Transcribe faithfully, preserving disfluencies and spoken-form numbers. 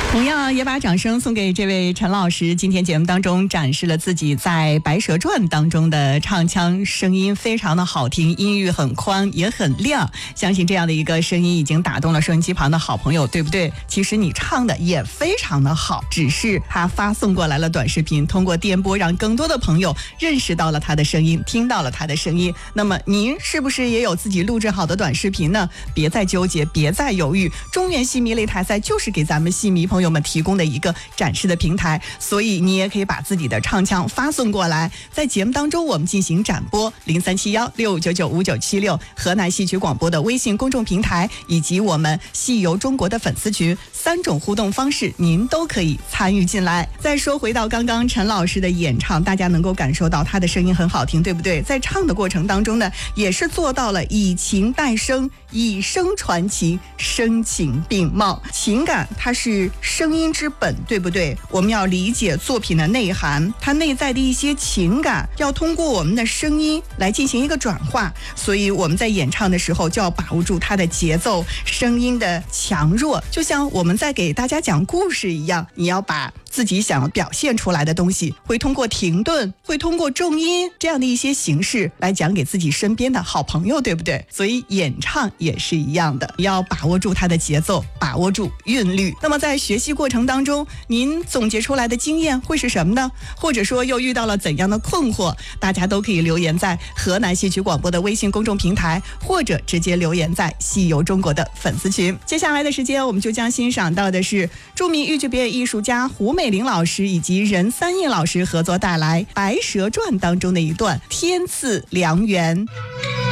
同样也把掌声送给这位陈老师，今天节目当中展示了自己在《白蛇传》当中的唱腔，声音非常的好听，音域很宽也很亮，相信这样的一个声音已经打动了收音机旁的好朋友，对不对？其实你唱的也非常的好，只是他发送过来了短视频，通过电波让更多的朋友认识到了他的声音，听到了他的声音。那么您是不是也有自己录制好的短视频呢？别再纠结，别再犹豫，中原戏迷擂台赛就是给咱们戏迷朋友们提供的一个展示的平台，所以你也可以把自己的唱腔发送过来，在节目当中我们进行展播。零三七幺六五九九五九七六河南戏曲广播的微信公众平台，以及我们戏游中国的粉丝群，三种互动方式您都可以参与进来。再说回到刚刚陈老师的演唱，大家能够感受到他的声音很好听，对不对？在唱的过程当中呢，也是做到了以情代声，以声传情，声情并茂。情感它是声音之本，对不对？我们要理解作品的内涵，它内在的一些情感要通过我们的声音来进行一个转化，所以我们在演唱的时候就要把握住它的节奏，声音的强弱，就像我们在给大家讲故事一样，你要把自己想要表现出来的东西，会通过停顿，会通过重音这样的一些形式来讲给自己身边的好朋友，对不对？所以演唱也是一样的，要把握住它的节奏，把握住韵律。那么在学习过程当中，您总结出来的经验会是什么呢？或者说又遇到了怎样的困惑？大家都可以留言在河南戏曲广播的微信公众平台，或者直接留言在戏游中国的粉丝群。接下来的时间，我们就将欣赏到的是著名豫剧表演艺术家胡美玲老师以及任三印老师合作带来《白蛇传》当中的一段《天赐良缘》。